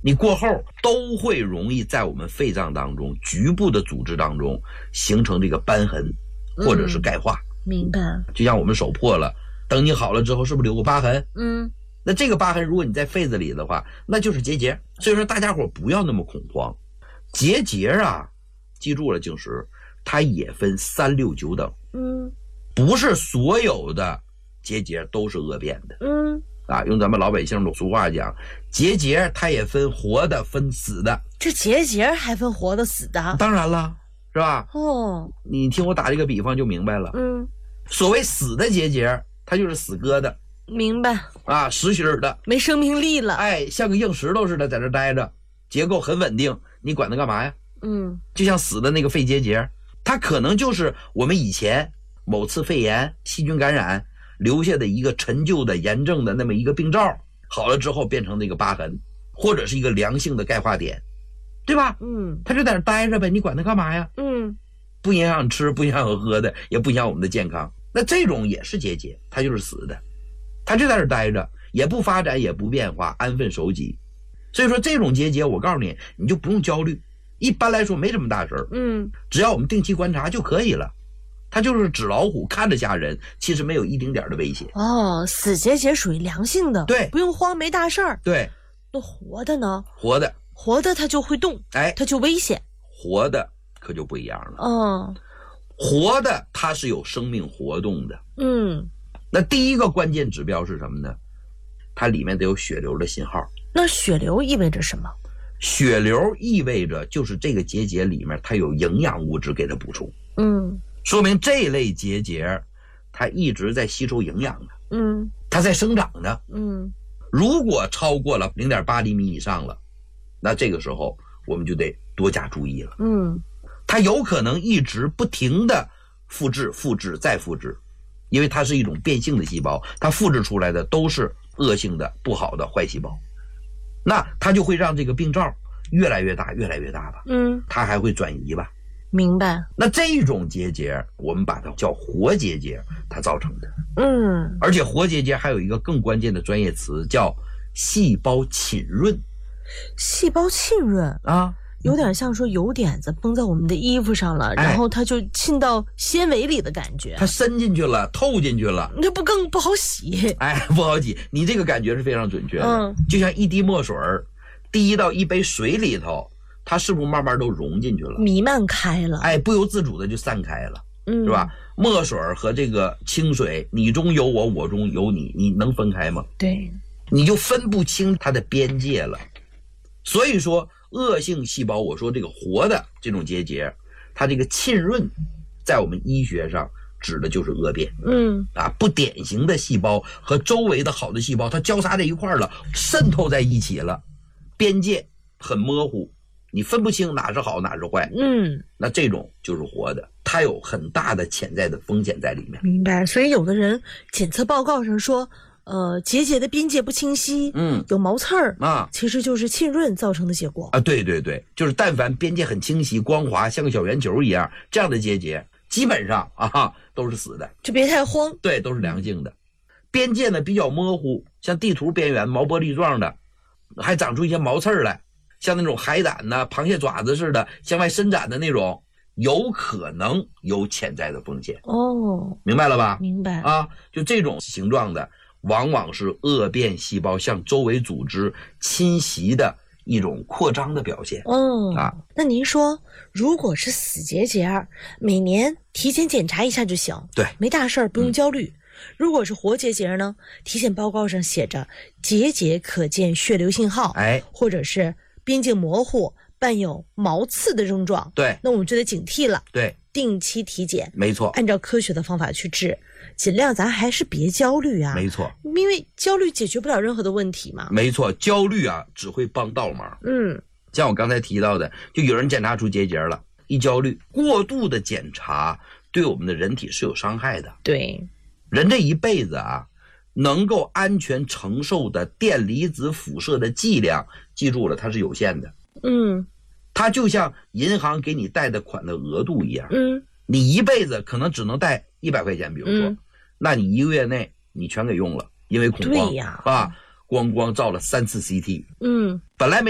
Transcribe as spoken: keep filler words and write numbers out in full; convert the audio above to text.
你过后都会容易在我们肺脏当中局部的组织当中形成这个瘢痕或者是钙化、 嗯、明白。 就像我们手破了，等你好了之后是不是留个疤痕？ 嗯， 那这个疤痕如果你在肺子里的话，那就是结节。所以说大家伙不要那么恐慌。结节啊，记住了，静石它也分三六九等。 嗯， 不是所有的结节都是恶变的。 嗯， 啊，用咱们老百姓的俗话讲，结节它也分活的分死的。 这结节还分活的死的？ 当然了，是吧？ 哦， 你听我打这个比方就明白了。 嗯， 所谓死的结节，它就是死疙瘩。 明白。 啊，实心的， 没生命力了。 哎，像个硬石头似的在这待着，结构很稳定，你管它干嘛呀？ 嗯， 就像死的那个肺结节，它可能就是我们以前某次肺炎细菌感染留下的一个陈旧的炎症的那么一个病灶，好了之后变成那个疤痕，或者是一个良性的钙化点，对吧？ 嗯， 它就在那待着呗，你管它干嘛呀？ 嗯， 不影响吃，不影响喝的，也不影响我们的健康。那这种也是结节，它就是死的，它就在那待着，也不发展，也不变化，安分守己。所以说这种结节，我告诉你，你就不用焦虑，一般来说没什么大事儿。 嗯， 只要我们定期观察就可以了。它就是纸老虎，看着吓人，其实没有一丁点的威胁。 哦，死结节属于良性的， 对， 不用慌，没大事儿。 对， 那活的呢？ 活的， 活的它就会动， 哎， 它就危险。 活的可就不一样了。 嗯， 活的它是有生命活动的。 嗯， 那第一个关键指标是什么呢？它里面得有血流的信号。 那血流意味着什么？ 血流意味着就是这个结节里面它有营养物质给它补充。 嗯， 说明这类结节它一直在吸收营养呢。 嗯， 它在生长呢。 嗯， 如果超过了 零点八厘米以上了，那这个时候我们就得多加注意了。 嗯， 它有可能一直不停的复制复制再复制，因为它是一种变性的细胞，它复制出来的都是恶性的不好的坏细胞，那它就会让这个病灶越来越大越来越大吧。 嗯， 它还会转移吧。 明白。 那这种结节我们把它叫活结节，它造成的。 嗯， 而且活结节还有一个更关键的专业词叫细胞浸润。 细胞浸润啊， 有点像说油点子崩在我们的衣服上了， 哎、 然后它就浸到纤维里的感觉， 它伸进去了，透进去了， 那不更不好洗？ 哎，不好洗。你这个感觉是非常准确的。 嗯， 就像一滴墨水滴到一杯水里头，它是不是慢慢都融进去了， 弥漫开了？ 哎，不由自主的就散开了， 嗯， 是吧？墨水和这个清水，你中有我，我中有你，你能分开吗？ 对， 你就分不清它的边界了。所以说恶性细胞，我说这个活的这种结节，它这个浸润在我们医学上指的就是恶变。 嗯， 啊，不典型的细胞和周围的好的细胞它交叉在一块了，渗透在一起了，边界很模糊，你分不清哪是好哪是坏。 嗯， 那这种就是活的，它有很大的潜在的风险在里面。 明白。所以有的人检测报告上说呃，结节的边界不清晰， 嗯， 有毛刺儿啊， 其实就是浸润造成的结果啊。对对对，就是但凡边界很清晰、光滑，像个小圆球一样，这样的结节基本上啊都是死的， 就别太慌。 对，都是良性的。边界呢比较模糊，像地图边缘毛玻璃状的，还长出一些毛刺儿来，像那种海胆呐、螃蟹爪子似的向外伸展的那种，有可能有潜在的风险。 哦， 明白了吧？ 明白啊，就这种形状的。往往是恶变细胞向周围组织侵袭的一种扩张的表现。 哦， 啊， 那您说，如果是死结节，每年提前检查一下就行， 对， 没大事儿，不用焦虑。嗯、如果是活结节呢，体检报告上写着结节可见血流信号， 哎， 或者是边界模糊、伴有毛刺的症状， 对， 那我们就得警惕了。 对， 定期体检， 没错， 按照科学的方法去治。尽量咱还是别焦虑啊， 没错， 因为焦虑解决不了任何的问题嘛。 没错，焦虑啊只会帮倒忙。 嗯， 像我刚才提到的，就有人检查出结节了，一焦虑，过度的检查对我们的人体是有伤害的。 对， 人这一辈子啊，能够安全承受的电离子辐射的剂量，记住了，它是有限的。 嗯， 它就像银行给你贷的款的额度一样。 嗯， 你一辈子可能只能贷一百块钱，比如说、 嗯， 那你一个月内你全给用了，因为恐慌， 对呀， 啊，咣咣照了三次 C T， 嗯， 本来没